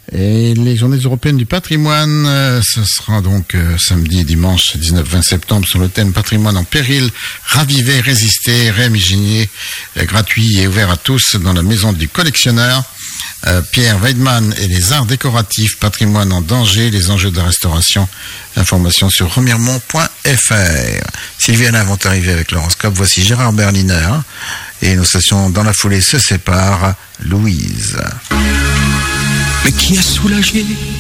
Et les journées européennes du patrimoine, ce sera donc samedi et dimanche 19-20 septembre sur le thème patrimoine en péril, raviver, résister, réimaginer, gratuit et ouvert à tous dans la maison du collectionneur. Pierre Weidmann et les arts décoratifs, patrimoine en danger, les enjeux de la restauration. Information sur remiremont.fr. Sylvie Alain vont arriver avec l'horoscope. Voici Gérard Berliner. Et nos stations dans la foulée se séparent. Louise. Mais qui a soulagé